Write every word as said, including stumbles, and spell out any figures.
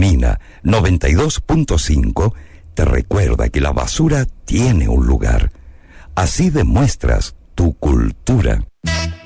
Mina noventa y dos punto cinco te recuerda que la basura tiene un lugar. Así demuestras tu cultura.